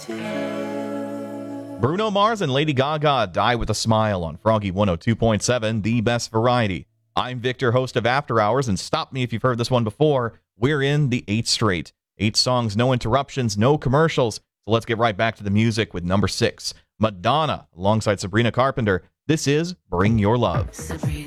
Bruno Mars and Lady Gaga, Die With a Smile on Froggy 102.7, the best variety. I'm Victor, host of After Hours, and stop me if you've heard this one before. We're in the 8th straight. 8 songs, no interruptions, no commercials. So let's get right back to the music with number 6, Madonna, alongside Sabrina Carpenter. This is Bring Your Love. Sabrina.